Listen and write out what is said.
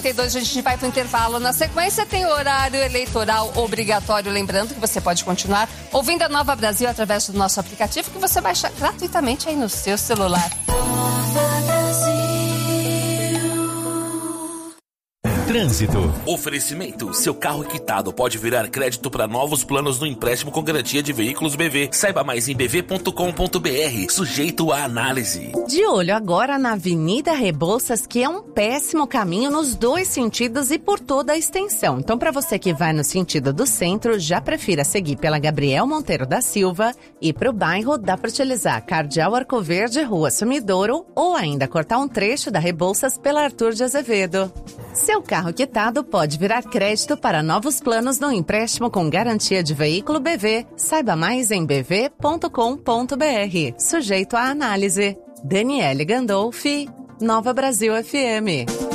A gente vai para o intervalo. Na sequência tem horário eleitoral obrigatório. Lembrando que você pode continuar ouvindo a Nova Brasil através do nosso aplicativo, que você baixa gratuitamente aí no seu celular. Trânsito. Oferecimento. Seu carro quitado pode virar crédito para novos planos no empréstimo com garantia de veículos BV. Saiba mais em bv.com.br. Sujeito à análise. De olho agora na Avenida Rebouças, que é um péssimo caminho nos dois sentidos e por toda a extensão. Então, para você que vai no sentido do centro, já prefira seguir pela Gabriel Monteiro da Silva e para o bairro dá para utilizar Cardeal Arco Verde, Rua Sumidouro ou ainda cortar um trecho da Rebouças pela Arthur de Azevedo. Seu carro quitado pode virar crédito para novos planos no empréstimo com garantia de veículo BV. Saiba mais em bv.com.br. Sujeito à análise. Daniele Gandolfi, Nova Brasil FM.